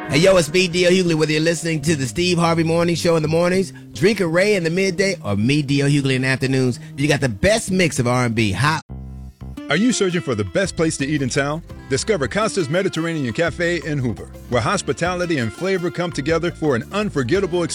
Hey, yo, it's me, D.L. Hughley. Whether you're listening to the Steve Harvey Morning Show in the mornings, Drinker Ray in the midday, or me, D.L. Hughley, in the afternoons, you got the best mix of R&B, hot. Are you searching for the best place to eat in town? Discover Costa's Mediterranean Cafe in Hoover, where hospitality and flavor come together for an unforgettable experience.